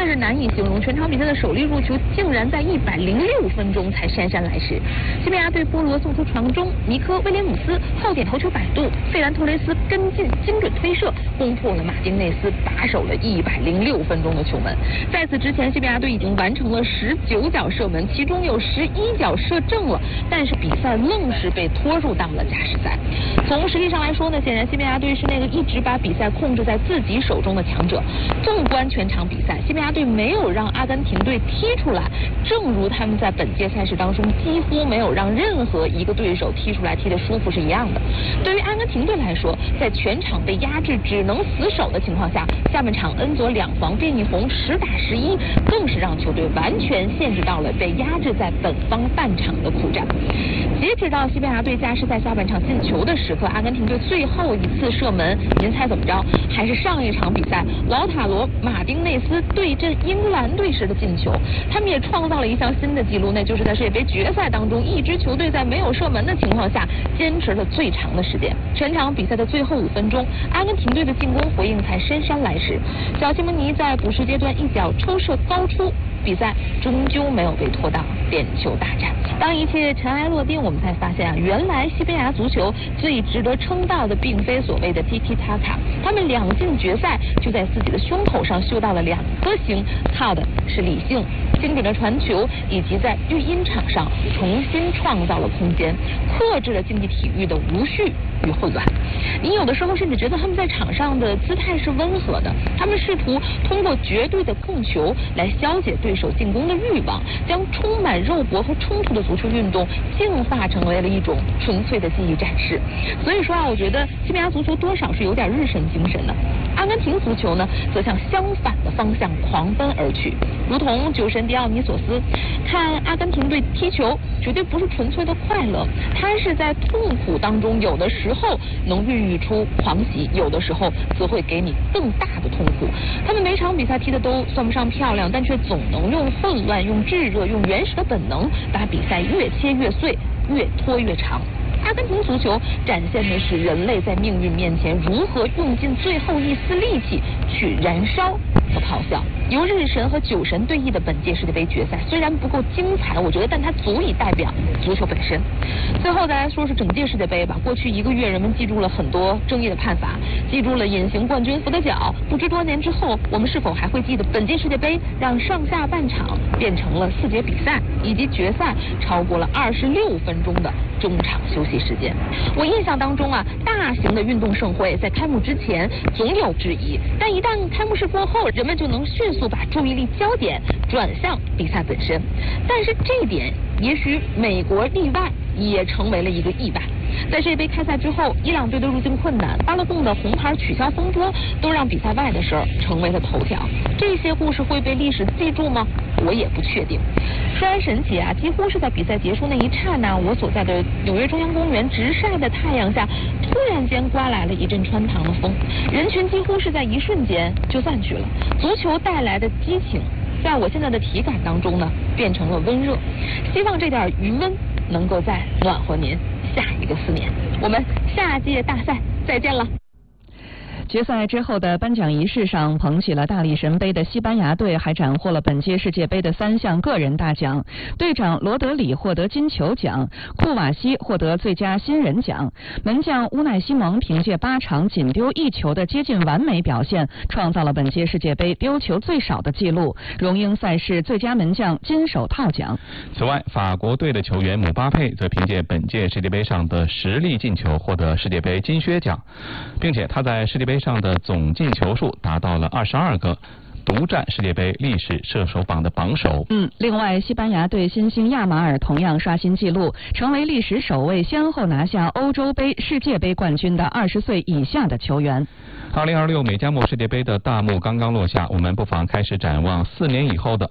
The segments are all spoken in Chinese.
是难以形容，全场比赛的首粒入球竟然在106分钟才姗姗来迟。西班牙队波罗送出传中，尼科威廉姆斯后点头球摆渡，费兰托雷斯跟进精准推射，攻破了马丁内斯把守了106分钟的球门。在此之前，西班牙队已经完成了19脚射门，其中有11脚射正了，但是比赛愣是被拖入到了加时赛。从实力上来说呢，显然西班牙队是那个一直把比赛控制在自己手中的强者。纵观全场比赛，西班牙队没有让阿根廷队踢出来，正如他们在本届赛事当中几乎没有让任何一个对手踢出来踢得舒服是一样的。对于阿根廷队来说，在全场被压制只能死守的情况下，下半场恩佐两防变一红10打11，更是让球队完全限制到了被压制在本方半场的苦战。截止到西班牙队加时赛下半场进球的时刻，阿根廷队最后一次射门，您猜怎么着？还是上一场比赛劳塔罗马丁内斯对阵英格兰队时的进球。他们也创造了一项新的纪录，那就是在世界杯决赛当中，一支球队在没有射门的情况下坚持了最长的时间。全场比赛的最后5分钟，阿根廷队的进攻回应才姗姗来迟。小西蒙尼在补时阶段一脚抽射高出，比赛终究没有被拖到点球大战。当一切尘埃落定，我们才发现原来西班牙足球最值得称道的并非所谓的踢踢塔塔，他们2进决赛就在自己的胸口上绣到了2颗星，靠的是理性、精准的传球，以及在育婴场上重新创造了空间，克制了竞技体育的无序与混乱。你有的时候甚至觉得他们在场上的姿态是温和的，他们试图通过绝对的控球来消解对手进攻的欲望，将充满肉搏和冲突的足球运动净化成为了一种纯粹的技艺展示。所以说我觉得西班牙足球多少是有点日神精神的。阿根廷足球呢，则向相反的方向狂奔而去，如同酒神迪奥尼索斯，看阿根廷队踢球绝对不是纯粹的快乐，他是在痛苦当中，有的时候能孕育出狂喜，有的时候则会给你更大的痛苦。他们每场比赛踢的都算不上漂亮，但却总能用混乱、用炙热、用原始的本能，把比赛越切越碎，越拖越长。阿根廷足球展现的是人类在命运面前如何用尽最后一丝力气去燃烧和咆哮。由日神和酒神对弈的本届世界杯决赛虽然不够精彩，我觉得但它足以代表足球本身。最后再来说是整届世界杯吧，过去1个月人们记住了很多争议的判罚，记住了隐形冠军伏的脚，不知多年之后我们是否还会记得本届世界杯让上下半场变成了4节比赛，以及决赛超过了26分钟的中场休息时间。我印象当中大型的运动盛会在开幕之前总有质疑，但一旦开幕式过后，人们就能迅速把注意力焦点转向比赛本身。但是这一点也许美国例外，也成为了一个意外。在世界杯开赛之后，伊朗队的入境困难、巴勒贡的红牌取消风波，都让比赛外的事儿成为了头条。这些故事会被历史记住吗？我也不确定。虽然神奇几乎是在比赛结束那一刹那，我所在的纽约中央公园直晒的太阳下，突然间刮来了一阵穿堂的风，人群几乎是在一瞬间就散去了。足球带来的激情，在我现在的体感当中呢，变成了温热。希望这点余温能够再暖和您下一个4年。我们下届大赛再见了。 决赛之后的颁奖仪式上，捧起了大力神杯的西班牙队还斩获了本届世界杯的3项个人大奖。队长罗德里获得金球奖，库瓦西获得最佳新人奖。门将乌奈西蒙凭借8场仅丢1球的接近完美表现，创造了本届世界杯丢球最少的纪录，荣膺赛事最佳门将金手套奖。 此外，法国队的球员姆巴佩则凭借本届世界杯上的10粒进球获得世界杯金靴奖，并且他在世界杯上的总进球数达到了22个，独占世界杯历史射手榜的榜首。 另外，西班牙队新星亚马尔同样刷新纪录，成为历史首位先后拿下欧洲杯、世界杯冠军的20岁以下的球员。 2026美加墨世界杯的大幕刚刚落下，我们不妨开始展望4年以后的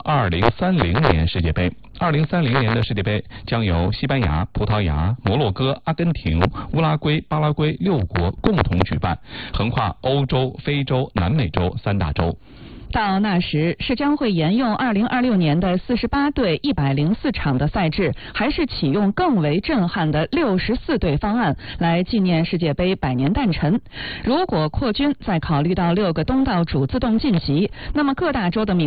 2030年世界杯。2030年的世界杯将由西班牙、葡萄牙、摩洛哥、阿根廷、乌拉圭、巴拉圭6国共同举办，横跨欧洲、非洲、南美洲3大洲。 到那时，是将会沿用2026年的48队104场的赛制，还是启用更为震撼的64队方案来纪念世界杯100年诞辰？如果扩军再考虑到6个东道主自动晋级，那么各大洲的